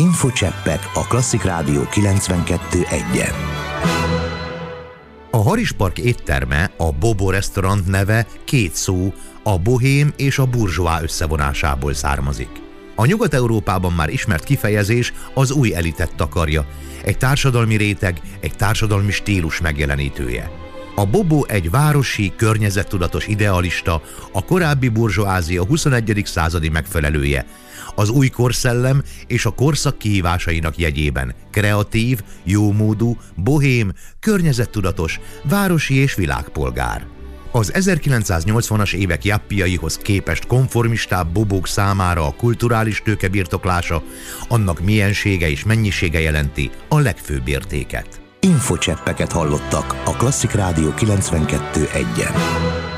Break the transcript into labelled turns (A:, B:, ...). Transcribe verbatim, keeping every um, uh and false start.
A: Infocseppek a Klasszik Rádió kilencvenkettő egyen.
B: A Harispark étterme, a Bobo restaurant neve két szó, a bohém és a burzsóá összevonásából származik. A Nyugat-Európában már ismert kifejezés az új elitet takarja, egy társadalmi réteg, egy társadalmi stílus megjelenítője. A Bobo egy városi, környezettudatos idealista, a korábbi burzsóázia huszonegyedik századi megfelelője, az új korszellem és a korszak kihívásainak jegyében kreatív, jómódú, bohém, környezettudatos, városi és világpolgár. Az ezerkilencszáznyolcvanas évek jappiaihoz képest konformistább bobók számára a kulturális tőke birtoklása, annak miensége és mennyisége jelenti a legfőbb értéket.
A: Infocseppeket hallottak a Klasszik Rádió kilencvenkettő egyen.